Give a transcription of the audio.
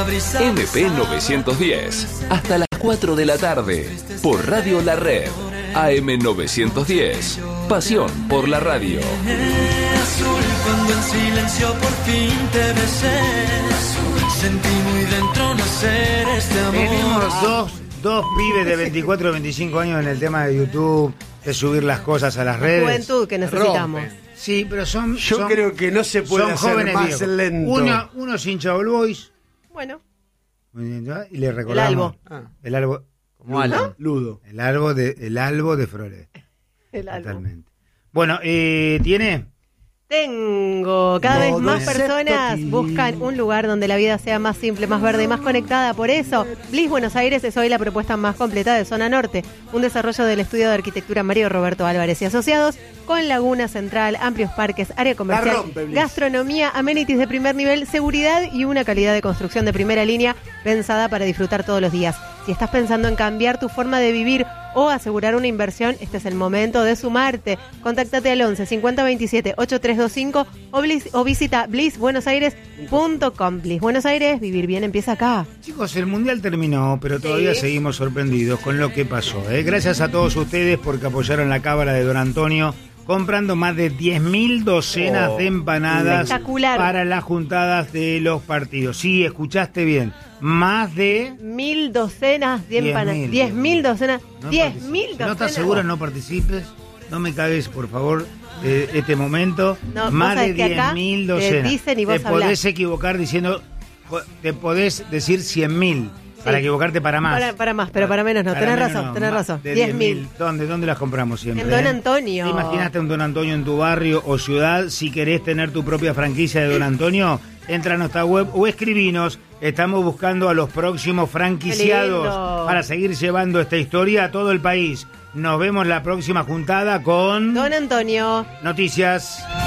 MP 910, hasta las 4 de la tarde, por Radio La Red, AM 910, pasión por la radio. Azul, cuando en silencio por fin te besé, sentí muy dentro nacer este amor. Tenemos dos pibes de 24 o 25 años en el tema de YouTube, de subir las cosas a las redes. Juventud que necesitamos. Sí, pero son creo que no se puede hacer jóvenes más viejos. lento. Uno es hincha All Boys. Bueno. Y le recordamos. El Albo. Como Alan. Ludo. El Albo de Flores. El Albo. Totalmente. Bueno, ¿tiene? Tengo. Cada vez más personas buscan un lugar donde la vida sea más simple, más verde y más conectada. Por eso, Bliss Buenos Aires es hoy la propuesta más completa de Zona Norte. Un desarrollo del estudio de arquitectura Mario Roberto Álvarez y Asociados, con laguna central, amplios parques, área comercial, gastronomía, amenities de primer nivel, seguridad y una calidad de construcción de primera línea pensada para disfrutar todos los días. Si estás pensando en cambiar tu forma de vivir o asegurar una inversión, este es el momento de sumarte. Contáctate al 11 50 27 8325 o visita blissbuenosaires.com. Bliss Buenos Aires, vivir bien empieza acá. Chicos, el Mundial terminó, pero todavía seguimos sorprendidos con lo que pasó. Gracias a todos ustedes porque apoyaron la cábala de Don Antonio, comprando más de 10.000 docenas de empanadas para las juntadas de los partidos. Sí, escuchaste bien. Más de 1.000 docenas de empanadas. 10.000 docenas. 10.000 docenas. ¿No estás segura? No participes. No me cagues, por favor, este momento. No, más de 10.000 docenas. Dicen y vos te podés equivocar diciendo, te podés decir 100.000. Para equivocarte para más. Para más, pero para menos no. Tenés razón. 10.000. ¿Dónde las compramos siempre? En Don Antonio. ¿Te imaginaste un Don Antonio en tu barrio o ciudad? Si querés tener tu propia franquicia de Don Antonio, entra a nuestra web o escribinos. Estamos buscando a los próximos franquiciados para seguir llevando esta historia a todo el país. Nos vemos la próxima juntada con Don Antonio. Noticias.